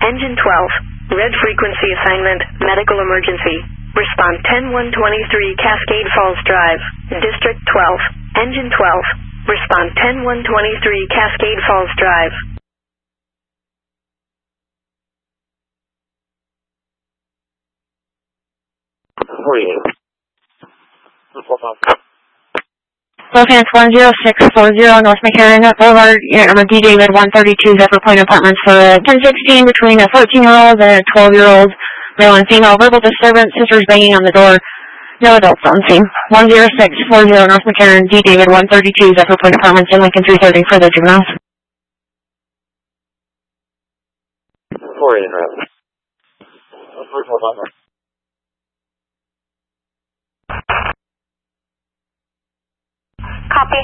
Engine 12. Red frequency assignment, medical emergency. Respond 10123 Cascade Falls Drive, District 12. Engine 12. Respond 10123 Cascade Falls Drive. Lofance 10640 North McCarran Boulevard, unit number D. David 132 Zephyr Point Apartments for a 1016 between a 14-year-old and a 12-year-old male and female. Verbal disturbance, sisters banging on the door. No adults on scene. 10640 North McCarran, D. David 132 Zephyr Point Apartments in Lincoln 330 for the juveniles. Copy.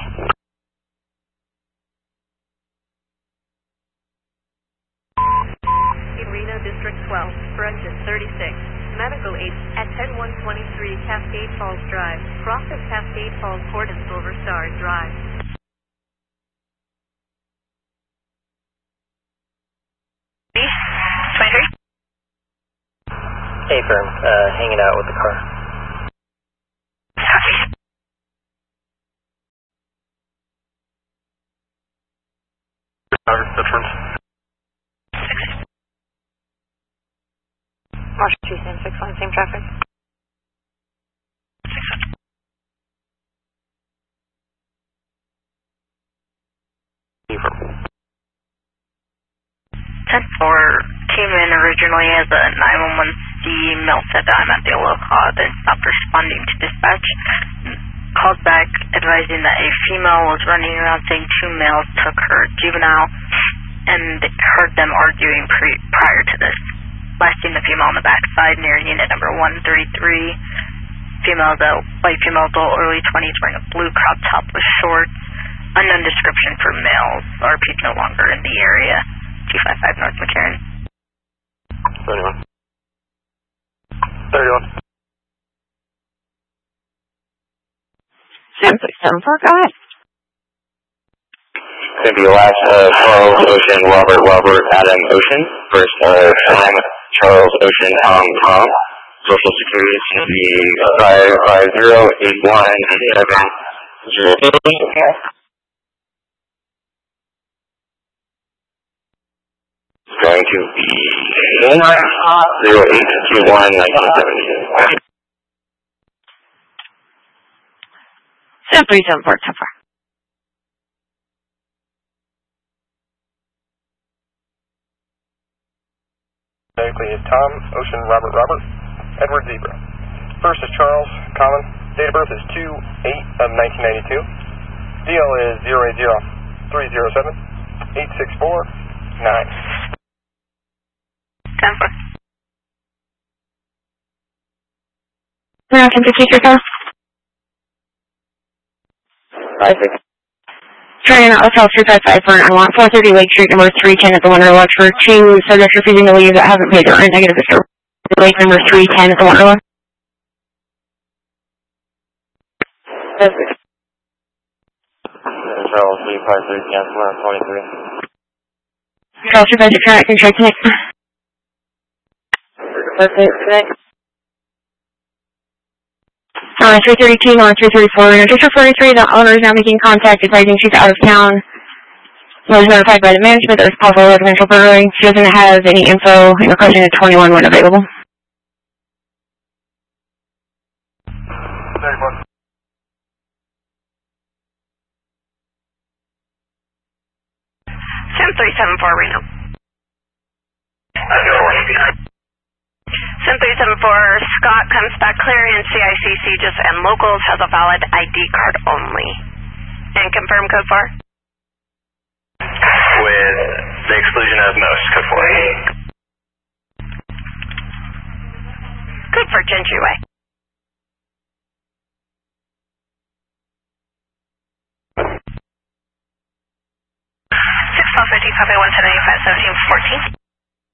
Reno District 12, for engine 36. Medical aid at 10123 Cascade Falls Drive. Cross at Cascade Falls Court and Silver Star Drive. Hey, firm. Hanging out with the car. Difference. Washington 6-1, same traffic. Came in originally as a 911C male said I'm at the yellow car, then stopped responding to dispatch. Called back advising that a female was running around saying two males took her juvenile and heard them arguing prior to this. Last seen the female on the backside near unit number 133. Female adult, white female adult, early 20s, wearing a blue crop top with shorts. Unknown description for males. RP no longer in the area. 255 North McCarran. 31. 31. 764, go ahead. It's going to be last Charles Ocean, Robert Adam Ocean. First Tom Charles Ocean Tom. Social Security is going to be 5508187. It's going to be 0821 1970. 7374, so far. Medically is Tom, Ocean, Robert, Edward Zebra. First is Charles, common. Date of birth is 2/8 of 1992. DL is 080-307-8649. 10-4. Now, can you take your call? 5-6. Trying out Hotel 355 for an want 430 Lake Street, number 310 at the Wonderlodge for two subjects refusing to leave that haven't paid their rent. Negative Mr. Lake, number 310 at the Wonderlodge. 5-6. Charles 353 cancel 23. Charles 356, I can try connect. Connect. 332 on 334. District 43, the owner is now making contact, advising she's out of town. Was notified by the management that there's possible residential burglary. She doesn't have any info and requesting a 21 when available. 34. 7374 Reno. 7374, Scott comes back clear in CICC just and locals has a valid ID card only. And confirm code 4? With the exclusion of most, code 4. Good for Gentry Way.